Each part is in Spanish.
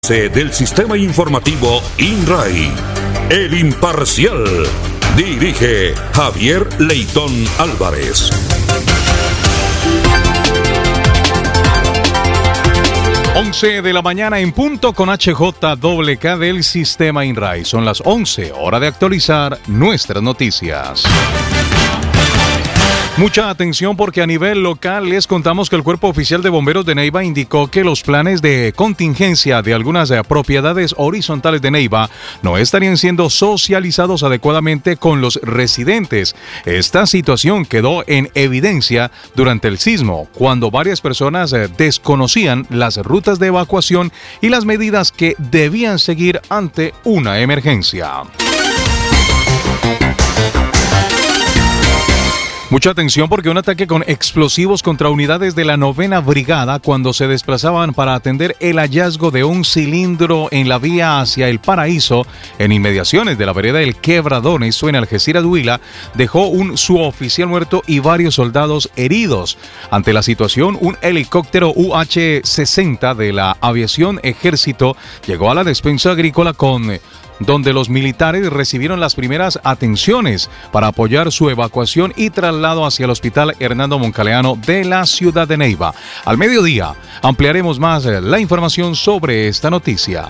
Del sistema informativo INRAI, El Imparcial. Dirige Javier Leitón Álvarez. 11 de la mañana en punto con HJWK del sistema INRAI. Son las 11, hora de actualizar nuestras noticias. Mucha atención porque a nivel local les contamos que el Cuerpo Oficial de Bomberos de Neiva indicó que los planes de contingencia de algunas propiedades horizontales de Neiva no estarían siendo socializados adecuadamente con los residentes. Esta situación quedó en evidencia durante el sismo, cuando varias personas desconocían las rutas de evacuación y las medidas que debían seguir ante una emergencia. Mucha atención porque un ataque con explosivos contra unidades de la 9ª Brigada cuando se desplazaban para atender el hallazgo de un cilindro en la vía hacia El Paraíso, en inmediaciones de la vereda El Quebradón, esto en Algeciras, Huila, dejó un suboficial muerto y varios soldados heridos. Ante la situación, un helicóptero UH-60 de la Aviación Ejército llegó a la despensa agrícola donde los militares recibieron las primeras atenciones para apoyar su evacuación y traslado hacia el Hospital Hernando Moncaleano de la ciudad de Neiva. Al mediodía ampliaremos más la información sobre esta noticia.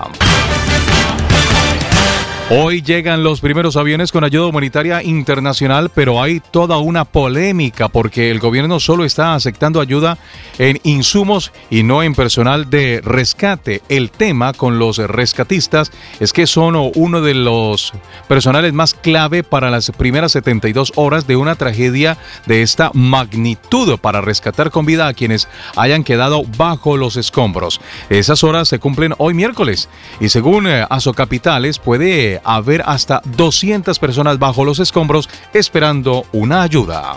Hoy llegan los primeros aviones con ayuda humanitaria internacional, pero hay toda una polémica porque el gobierno solo está aceptando ayuda en insumos y no en personal de rescate. El tema con los rescatistas es que son uno de los personales más clave para las primeras 72 horas de una tragedia de esta magnitud para rescatar con vida a quienes hayan quedado bajo los escombros. Esas horas se cumplen hoy miércoles y según Azocapitales puede haber hasta 200 personas bajo los escombros esperando una ayuda.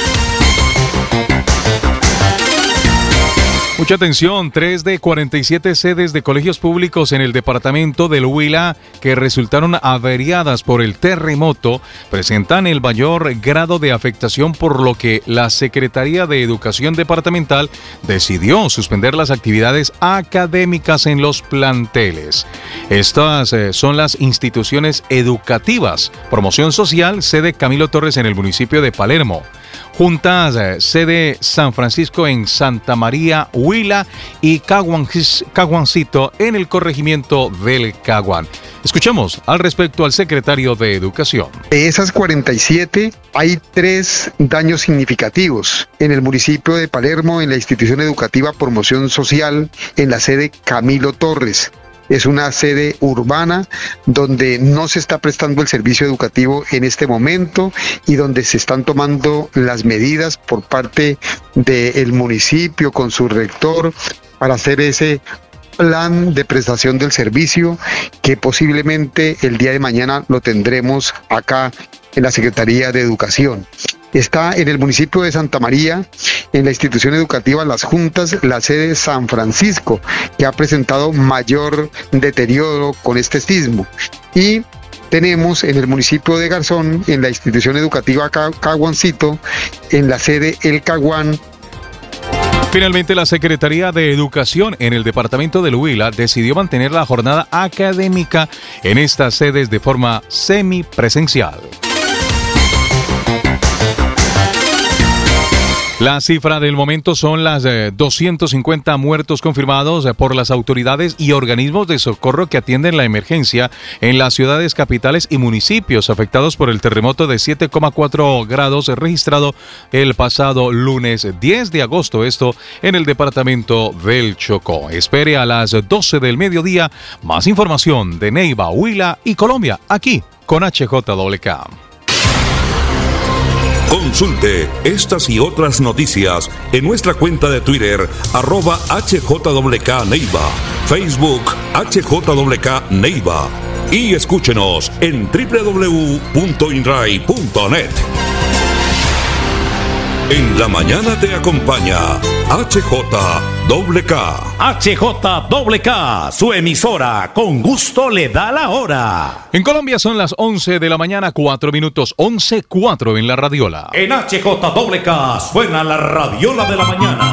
Mucha atención, 3 de 47 sedes de colegios públicos en el departamento del Huila que resultaron averiadas por el terremoto presentan el mayor grado de afectación, por lo que la Secretaría de Educación Departamental decidió suspender las actividades académicas en los planteles. Estas son las instituciones educativas: Promoción Social, sede Camilo Torres en el municipio de Palermo; Juntas, sede San Francisco en Santa María, Huila; y Caguancito en el corregimiento del Caguán. Escuchemos al respecto al secretario de Educación. De esas 47, hay 3 daños significativos. En el municipio de Palermo, en la institución educativa Promoción Social, en la sede Camilo Torres. Es una sede urbana donde no se está prestando el servicio educativo en este momento y donde se están tomando las medidas por parte del municipio con su rector para hacer ese plan de prestación del servicio que posiblemente el día de mañana lo tendremos acá en la Secretaría de Educación. Está en el municipio de Santa María, en la institución educativa Las Juntas, la sede San Francisco, que ha presentado mayor deterioro con este sismo. Y tenemos en el municipio de Garzón, en la institución educativa Caguancito, en la sede El Caguán. Finalmente, la Secretaría de Educación en el departamento del Huila decidió mantener la jornada académica en estas sedes de forma semipresencial. La cifra del momento son las 250 muertos confirmados por las autoridades y organismos de socorro que atienden la emergencia en las ciudades capitales y municipios afectados por el terremoto de 7,4 grados registrado el pasado lunes 10 de agosto, esto en el departamento del Chocó. Espere a las 12 del mediodía más información de Neiva, Huila y Colombia, aquí con HJWK. Consulte estas y otras noticias en nuestra cuenta de Twitter, @HJWK Neiva, Facebook HJWK Neiva, y escúchenos en www.inrai.net. En la mañana te acompaña HJWK. HJWK, su emisora, con gusto le da la hora. En Colombia son las 11 de la mañana, 4 minutos, 11:04 en la radiola. En HJWK suena la radiola de la mañana.